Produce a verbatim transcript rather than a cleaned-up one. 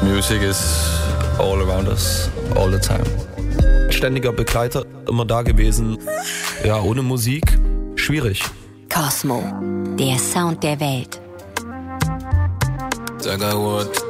Music is all around us, all the time. Ständiger Begleiter, immer da gewesen. Ja, ohne Musik, schwierig. Cosmo, der Sound der Welt. Sag I want